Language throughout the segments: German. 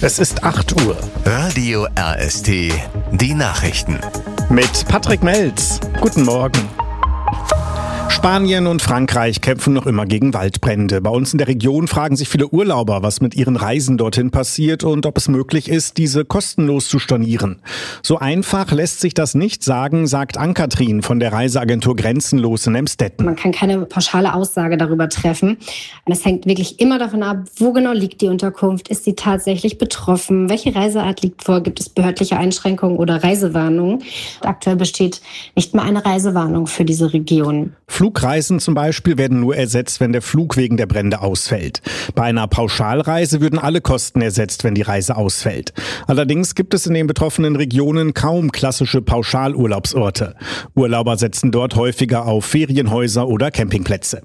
Es ist 8 Uhr. Radio RST, die Nachrichten. Mit Patrick Melz. Guten Morgen. Spanien und Frankreich kämpfen noch immer gegen Waldbrände. Bei uns in der Region fragen sich viele Urlauber, was mit ihren Reisen dorthin passiert und ob es möglich ist, diese kostenlos zu stornieren. So einfach lässt sich das nicht sagen, sagt Ann-Kathrin von der Reiseagentur Grenzenlos in Emstetten. Man kann keine pauschale Aussage darüber treffen. Es hängt wirklich immer davon ab, wo genau liegt die Unterkunft, ist sie tatsächlich betroffen, welche Reiseart liegt vor, gibt es behördliche Einschränkungen oder Reisewarnungen. Aktuell besteht nicht mehr eine Reisewarnung für diese Region. Flugreisen zum Beispiel werden nur ersetzt, wenn der Flug wegen der Brände ausfällt. Bei einer Pauschalreise würden alle Kosten ersetzt, wenn die Reise ausfällt. Allerdings gibt es in den betroffenen Regionen kaum klassische Pauschalurlaubsorte. Urlauber setzen dort häufiger auf Ferienhäuser oder Campingplätze.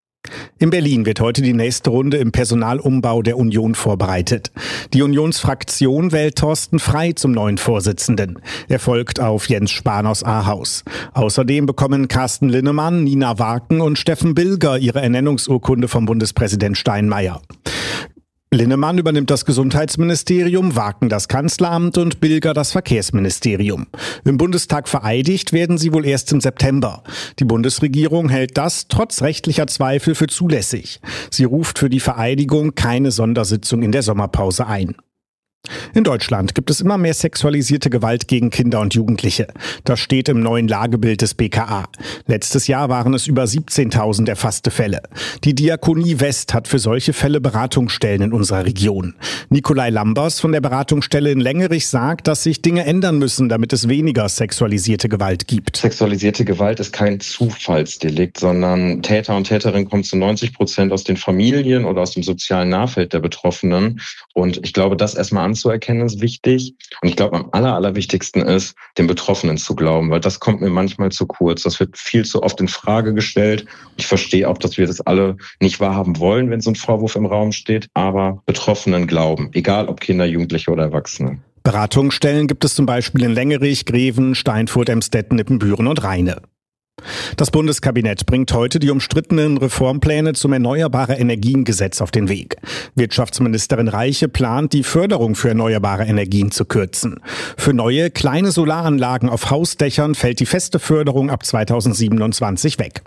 In Berlin wird heute die nächste Runde im Personalumbau der Union vorbereitet. Die Unionsfraktion wählt Thorsten Frey zum neuen Vorsitzenden. Er folgt auf Jens Spahn aus Ahaus. Außerdem bekommen Carsten Linnemann, Nina Waken und Steffen Bilger ihre Ernennungsurkunde vom Bundespräsident Steinmeier. Linnemann übernimmt das Gesundheitsministerium, Waken das Kanzleramt und Bilger das Verkehrsministerium. Im Bundestag vereidigt werden sie wohl erst im September. Die Bundesregierung hält das trotz rechtlicher Zweifel für zulässig. Sie ruft für die Vereidigung keine Sondersitzung in der Sommerpause ein. In Deutschland gibt es immer mehr sexualisierte Gewalt gegen Kinder und Jugendliche. Das steht im neuen Lagebild des BKA. Letztes Jahr waren es über 17.000 erfasste Fälle. Die Diakonie West hat für solche Fälle Beratungsstellen in unserer Region. Nikolai Lambers von der Beratungsstelle in Lengerich sagt, dass sich Dinge ändern müssen, damit es weniger sexualisierte Gewalt gibt. Sexualisierte Gewalt ist kein Zufallsdelikt, sondern Täter und Täterinnen kommen zu 90% aus den Familien oder aus dem sozialen Nahfeld der Betroffenen. Und ich glaube, das erstmal anzuerkennen ist wichtig. Und ich glaube, am allerwichtigsten ist, den Betroffenen zu glauben, weil das kommt mir manchmal zu kurz. Das wird viel zu oft in Frage gestellt. Ich verstehe auch, dass wir das alle nicht wahrhaben wollen, wenn so ein Vorwurf im Raum steht. Aber Betroffenen glauben, egal ob Kinder, Jugendliche oder Erwachsene. Beratungsstellen gibt es zum Beispiel in Lengerich, Greven, Steinfurt, Emstetten, Ippenbüren und Rheine. Das Bundeskabinett bringt heute die umstrittenen Reformpläne zum Erneuerbare-Energien-Gesetz auf den Weg. Wirtschaftsministerin Reiche plant, die Förderung für erneuerbare Energien zu kürzen. Für neue, kleine Solaranlagen auf Hausdächern fällt die feste Förderung ab 2027 weg.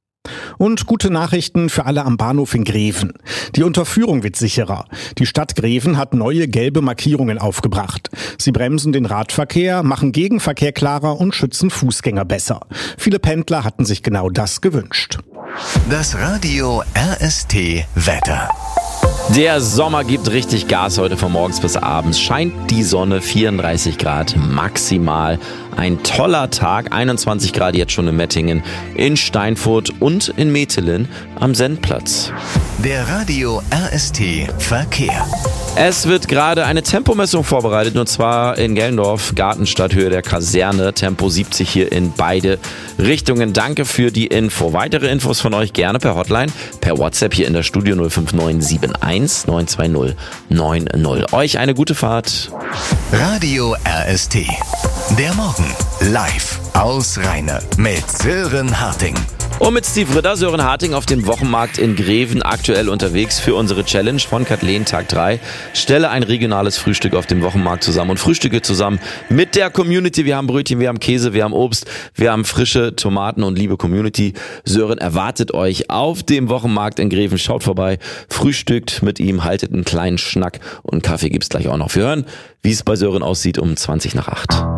Und gute Nachrichten für alle am Bahnhof in Greven. Die Unterführung wird sicherer. Die Stadt Greven hat neue gelbe Markierungen aufgebracht. Sie bremsen den Radverkehr, machen Gegenverkehr klarer und schützen Fußgänger besser. Viele Pendler hatten sich genau das gewünscht. Das Radio RST Wetter. Der Sommer gibt richtig Gas heute von morgens bis abends. Scheint die Sonne, 34 Grad maximal. Ein toller Tag, 21 Grad jetzt schon in Mettingen, in Steinfurt und in Metelen am Sendplatz. Der Radio RST Verkehr. Es wird gerade eine Tempomessung vorbereitet, und zwar in Gellendorf, Gartenstadt, Höhe der Kaserne, Tempo 70 hier in beide Richtungen. Danke für die Info. Weitere Infos von euch gerne per Hotline, per WhatsApp hier in der Studio 05971 920 90. Euch eine gute Fahrt. Radio RST. Der Morgen live aus Rheine mit Sören Harting. Und mit Steve Ritter, Sören Harting auf dem Wochenmarkt in Greven aktuell unterwegs für unsere Challenge von Kathleen Tag 3. Stelle ein regionales Frühstück auf dem Wochenmarkt zusammen und frühstücke zusammen mit der Community. Wir haben Brötchen, wir haben Käse, wir haben Obst, wir haben frische Tomaten und liebe Community. Sören erwartet euch auf dem Wochenmarkt in Greven. Schaut vorbei, frühstückt mit ihm, haltet einen kleinen Schnack und Kaffee gibt's gleich auch noch. Wir hören, wie es bei Sören aussieht um 20 nach 8.